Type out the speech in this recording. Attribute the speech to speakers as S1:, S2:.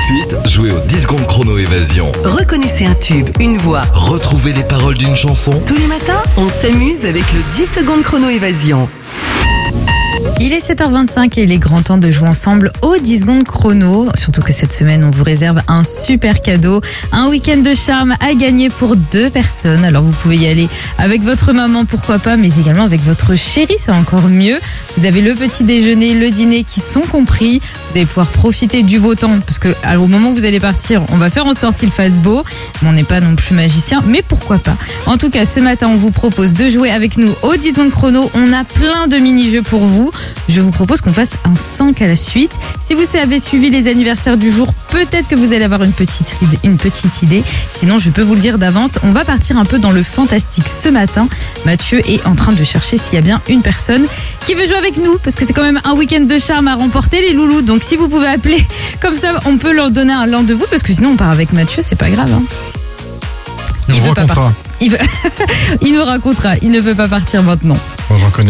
S1: suite, jouez au 10 secondes chrono évasion.
S2: Reconnaissez un tube, une voix.
S1: Retrouvez les paroles d'une chanson.
S2: Tous les matins, on s'amuse avec le 10 secondes chrono évasion.
S3: Il est 7h25 et il est grand temps de jouer ensemble au 10 secondes chrono. Surtout que cette semaine, on vous réserve un super cadeau, un week-end de charme à gagner pour 2 personnes. Alors vous pouvez y aller avec votre maman, pourquoi pas, mais également avec votre chérie, c'est encore mieux. Vous avez le petit déjeuner, le dîner qui sont compris. Vous allez pouvoir profiter du beau temps parce que au moment où vous allez partir, on va faire en sorte qu'il fasse beau. Mais on n'est pas non plus magicien, mais pourquoi pas. En tout cas, ce matin, on vous propose de jouer avec nous au 10 secondes chrono. On a plein de mini-jeux pour vous. Je vous propose qu'on fasse un 5 à la suite. Si vous avez suivi les anniversaires du jour, peut-être que vous allez avoir une petite idée. Sinon, je peux vous le dire d'avance, on va partir un peu dans le fantastique ce matin. Mathieu est en train de chercher s'il y a bien une personne qui veut jouer avec nous, parce que c'est quand même un week-end de charme à remporter, les loulous. Donc si vous pouvez appeler, comme ça, on peut leur donner un de vous, parce que sinon on part avec Mathieu, c'est pas grave.
S4: Il nous racontera.
S3: Il nous racontera, il ne veut pas partir maintenant.
S4: Moi, j'en connais.